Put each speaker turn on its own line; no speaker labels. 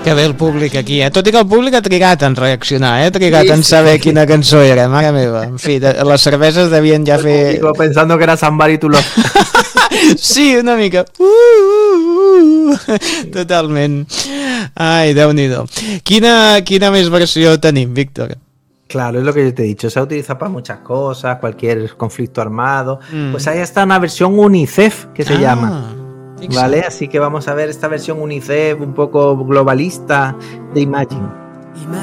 Que bé el públic aquí, Tot i que el públic ha trigat en reaccionar, Ha trigat en saber quina cançó era, mare meva. En fi, les cerveses devien ja fer...
Pensando que era Somebody to Love.
Sí, una mica. Totalment. Ai, Déu-n'hi-do. Quina més versió tenim, Víctor?
Claro, es lo que yo te he dicho, se ha utilizado para muchas cosas, cualquier conflicto armado. Pues ahí está una versión UNICEF que se llama. ¿Vale? Así que vamos a ver esta versión UNICEF un poco globalista de Imagine.